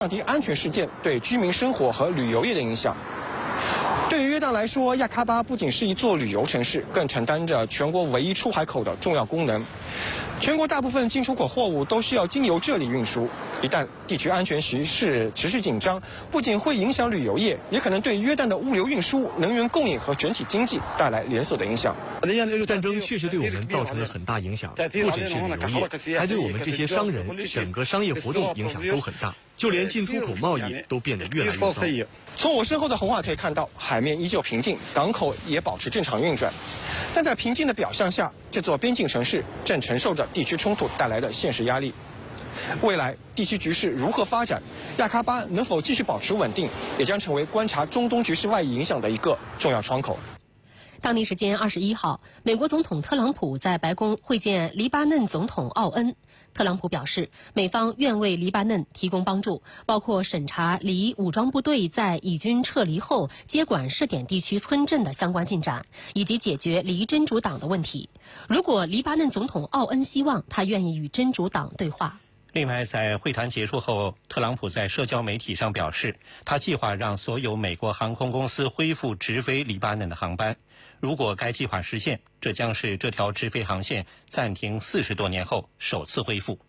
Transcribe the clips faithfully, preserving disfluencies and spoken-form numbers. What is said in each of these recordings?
降低安全事件对居民生活和旅游业的影响。对于约旦来说，亚喀巴不仅是一座旅游城市，更承担着全国唯一出海口的重要功能。全国大部分进出口货物都需要经由这里运输。一旦地区安全形势持续紧张，不仅会影响旅游业，也可能对约旦的物流运输、能源供应和整体经济带来连锁的影响。 战争确实对我们造成了很大影响，不仅是旅游业，还对我们这些商人、整个商业活动影响都很大，就连进出口贸易都变得越来越糟。 从我身后的红瓦可以看到，海面依旧平静，港口也保持正常运转。但在平静的表象下，这座边境城市正承受着地区冲突带来的现实压力。未来地区局势如何发展，亚喀巴能否继续保持稳定，也将成为观察中东局势外溢影响的一个重要窗口。 当地时间二十一号，美国总统特朗普在白宫会见黎巴嫩总统奥恩。特朗普表示，美方愿为黎巴嫩提供帮助，包括审查黎武装部队在以军撤离后接管试点地区村镇的相关进展，以及解决黎真主党的问题。如果黎巴嫩总统奥恩希望，他愿意与真主党对话。 另外，在会谈结束后，特朗普在社交媒体上表示，他计划让所有美国航空公司恢复直飞黎巴嫩的航班。如果该计划实现，这将是这条直飞航线暂停四十多年后首次恢复。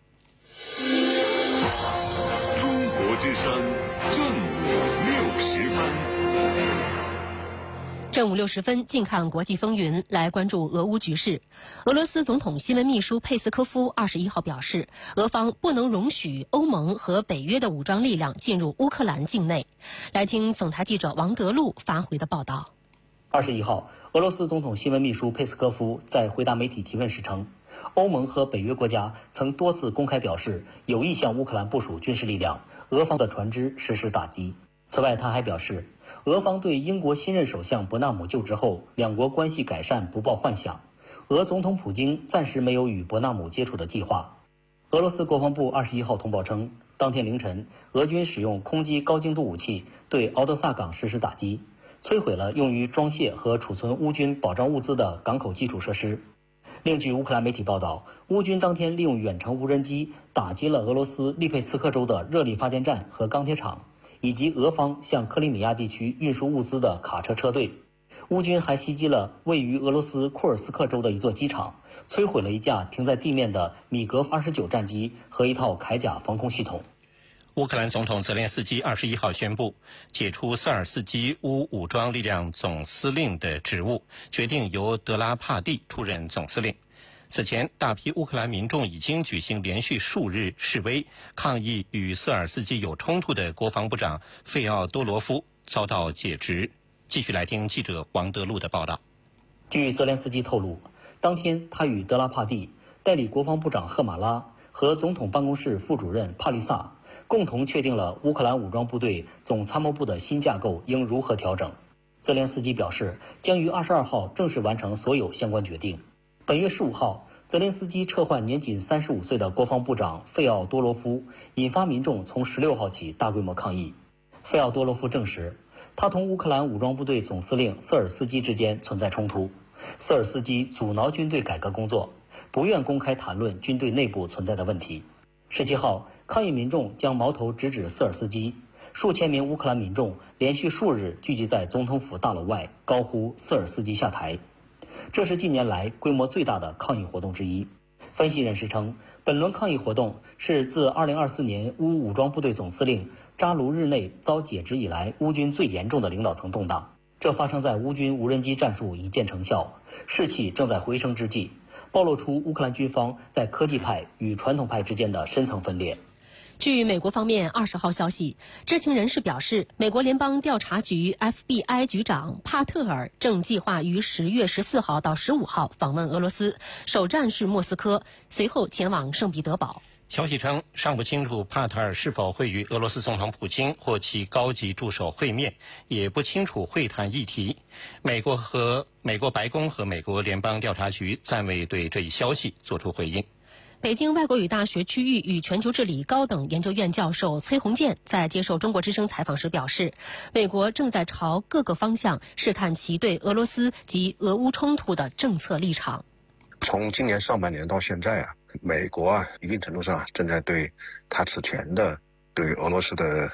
中国之声，正午六十分。 正午六十分，近看国际风云，来关注俄乌局势。俄罗斯总统新闻秘书佩斯科夫二十一号表示，俄方不能容许欧盟和北约的武装力量进入乌克兰境内。来听总台记者王德禄发回的报道。 二十一号，俄罗斯总统新闻秘书佩斯科夫在回答媒体提问时称，欧盟和北约国家曾多次公开表示有意向乌克兰部署军事力量，俄方的船只实施打击。此外，他还表示，俄方对英国新任首相伯纳姆就职后两国关系改善不抱幻想，俄总统普京暂时没有与伯纳姆接触的计划。俄罗斯国防部二十一号通报称，当天凌晨，俄军使用空击高精度武器对敖德萨港实施打击，摧毁了用于装卸和储存乌军保障物资的港口基础设施。另据乌克兰媒体报道，乌军当天利用远程无人机打击了俄罗斯利佩茨克州的热力发电站和钢铁厂，以及俄方向克里米亚地区运输物资的卡车车队。乌军还袭击了位于俄罗斯库尔斯克州的一座机场，摧毁了一架停在地面的米格二十九战机和一套铠甲防空系统。 乌克兰总统泽连斯基二十一号宣布解除瑟尔斯基乌武装力量总司令的职务，决定由德拉帕蒂出任总司令。此前，大批乌克兰民众已经举行连续数日示威，抗议与瑟尔斯基有冲突的国防部长费奥多罗夫遭到解职。继续来听记者王德禄的报道。 据泽连斯基透露，当天他与德拉帕蒂、代理国防部长赫马拉和总统办公室副主任帕利萨共同确定了乌克兰武装部队总参谋部的新架构应如何调整。泽连斯基表示，将于二十二号正式完成所有相关决定。本月十五号，泽连斯基撤换年仅三十五岁的国防部长费奥多罗夫，引发民众从十六号起大规模抗议。费奥多罗夫证实，他同乌克兰武装部队总司令瑟尔斯基之间存在冲突，瑟尔斯基阻挠军队改革工作，不愿公开谈论军队内部存在的问题。十七号，抗议民众将矛头直指瑟尔斯基，数千名乌克兰民众连续数日聚集在总统府大楼外，高呼瑟尔斯基下台。这是近年来规模最大的抗议活动之一。分析人士称，本轮抗议活动是自二零二四年乌武装部队总司令扎卢日内遭解职以来乌军最严重的领导层动荡。这发生在乌军无人机战术已见成效，士气正在回升之际，暴露出乌克兰军方在科技派与传统派之间的深层分裂。 据美国方面二十号消息，知情人士表示，美国联邦调查局 F B I 局长帕特尔正计划于十月十四号到十五号访问俄罗斯，首站是莫斯科，随后前往圣彼得堡。 消息称，尚不清楚帕特尔是否会与俄罗斯总统普京或其高级助手会面，也不清楚会谈议题。美国和美国白宫和美国联邦调查局暂未对这一消息作出回应。 北京外国语大学区域与全球治理高等研究院教授崔洪建在接受中国之声采访时表示，美国正在朝各个方向试探其对俄罗斯及俄乌冲突的政策立场。 从今年上半年到现在啊，美国啊，一定程度上正在对他此前的对俄罗斯的